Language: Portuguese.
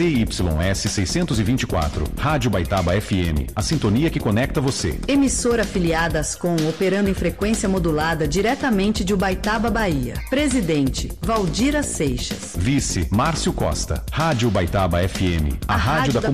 ZYS 624, Rádio Baitaba FM, a sintonia que conecta você. Emissora afiliada à Ascom, operando em frequência modulada diretamente de Ubaitaba, Bahia. Presidente, Valdira Seixas. Vice, Márcio Costa. Rádio Baitaba FM, a rádio da